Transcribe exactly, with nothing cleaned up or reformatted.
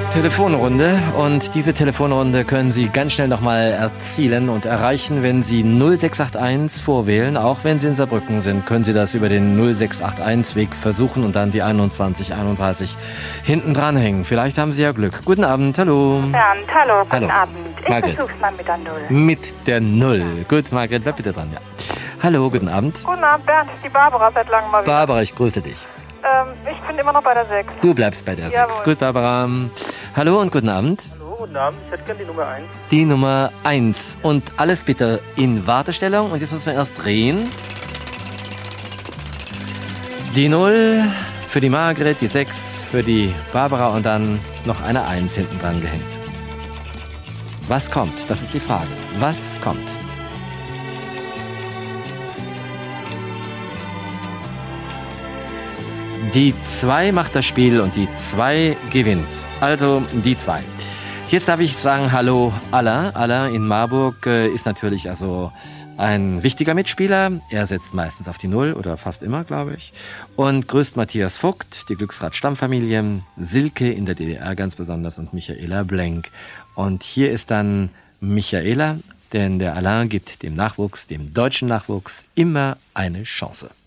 Telefonrunde, und diese Telefonrunde können Sie ganz schnell nochmal erzielen und erreichen, wenn Sie null sechs acht eins vorwählen. Auch wenn Sie in Saarbrücken sind, können Sie das über den null sechs acht eins Weg versuchen und dann die einundzwanzig einunddreißig hinten dranhängen. Vielleicht haben Sie ja Glück. Guten Abend, hallo. Guten Abend, hallo, guten Hallo. Abend. Ich Margret. versuch's mal mit der Null. Mit der Null. Gut, Margret, bleib bitte dran, ja. Hallo, guten Abend. Guten Abend, Bernd, die Barbara seit langem mal wieder. Barbara, ich grüße dich. Ähm, ich bin immer noch bei der sechs. Du bleibst bei der sechs. Jawohl. Gut, Barbara. Hallo und guten Abend. Hallo, guten Abend. Ich hätte gerne die Nummer eins. Die Nummer eins. Und alles bitte in Wartestellung. Und jetzt müssen wir erst drehen. Die null für die Margret, die sechs für die Barbara und dann noch eine eins hinten dran gehängt. Was kommt? Das ist die Frage. Was kommt? Die zwei macht das Spiel und die zwei gewinnt. Also die zwei. Jetzt darf ich sagen, hallo Aller. Aller in Marburg äh, ist natürlich also ein wichtiger Mitspieler. Er setzt meistens auf die Null oder fast immer, glaube ich. Und grüßt Matthias Vogt, die Glücksrad-Stammfamilie, Silke in der D D R ganz besonders und Michaela Blenk. Und hier ist dann Michaela, denn der Alain gibt dem Nachwuchs, dem deutschen Nachwuchs, immer eine Chance.